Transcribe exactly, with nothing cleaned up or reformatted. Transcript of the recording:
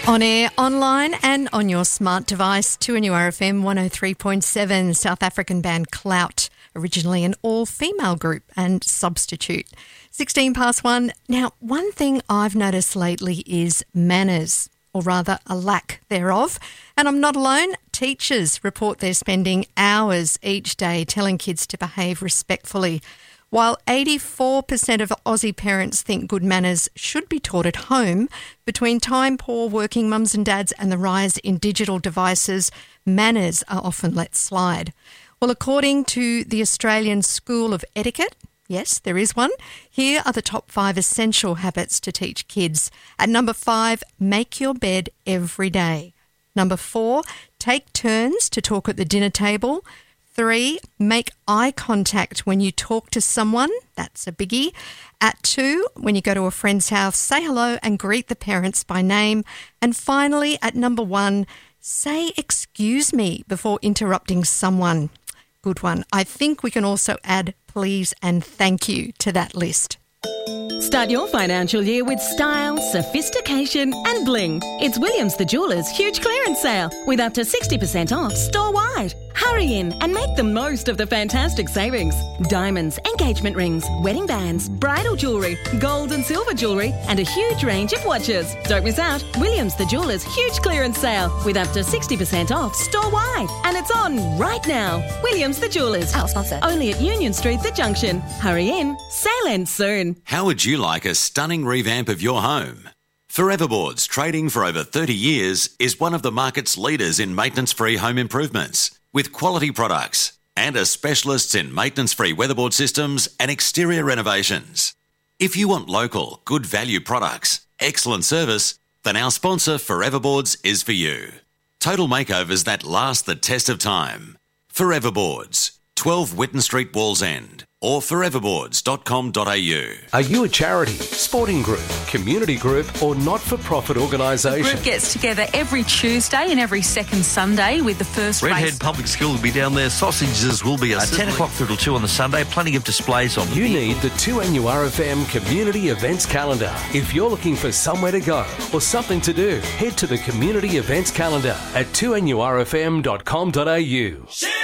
On air, online and on your smart device, two N U R F M one oh three point seven, South African band Clout, originally an all-female group and substitute. sixteen past one. Now, one thing I've noticed lately is manners, or rather a lack thereof. And I'm not alone. Teachers report they're spending hours each day telling kids to behave respectfully. While eighty-four percent of Aussie parents think good manners should be taught at home, between time-poor working mums and dads and the rise in digital devices, manners are often let slide. Well, according to the Australian School of Etiquette, yes, there is one, here are the top five essential habits to teach kids. At number five, make your bed every day. Number four, take turns to talk at the dinner table. Three, make eye contact when you talk to someone. That's a biggie. At two, when you go to a friend's house, say hello and greet the parents by name. And finally, at number one, say excuse me before interrupting someone. Good one. I think we can also add please and thank you to that list. Start your financial year with style, sophistication and bling. It's Williams the Jewellers' huge clearance sale with up to sixty percent off store-wide. Hurry in and make the most of the fantastic savings. Diamonds, engagement rings, wedding bands, bridal jewellery, gold and silver jewellery and a huge range of watches. Don't miss out. Williams the Jewellers' huge clearance sale with up to sixty percent off store-wide. And it's on right now. Williams the Jewellers. Our sponsor. Only at Union Street, The Junction. Hurry in. Sale ends soon. How would you like a stunning revamp of your home? Forever Boards, trading for over thirty years, is one of the market's leaders in maintenance-free home improvements, with quality products and are specialists in maintenance-free weatherboard systems and exterior renovations. If you want local, good value products, excellent service, then our sponsor Forever Boards is for you. Total makeovers that last the test of time. Forever Boards, twelve Whitten Street, Wallsend, or forever boards dot com dot a u. Are you a charity, sporting group, community group or not-for-profit organisation? The group gets together every Tuesday and every second Sunday with the first Redhead race. Public School will be down there. Sausages will be at uh, ten o'clock through till two on the Sunday. Plenty of displays on. You need the two N U R F M community events calendar. If you're looking for somewhere to go or something to do, head to the community events calendar at two N U R F M dot com dot a u.